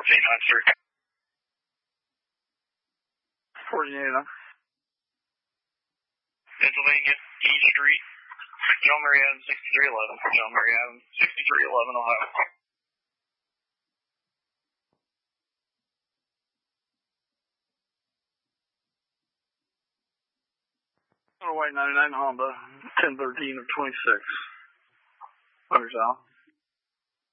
1493. 49. Pennsylvania, E Street, John Mary Adams, 6311. John Mary Adams, 6311, Ohio. White 99 Honda, 1013 of 26. 100 south.